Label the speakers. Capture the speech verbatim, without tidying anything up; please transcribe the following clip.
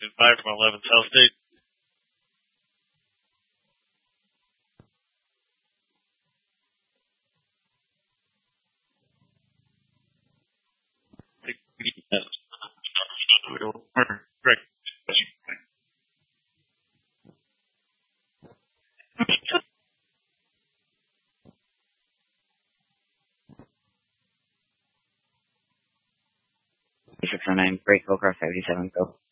Speaker 1: and five from eleven South State. Correct.
Speaker 2: six oh nine, break, go across seventy-seven, go.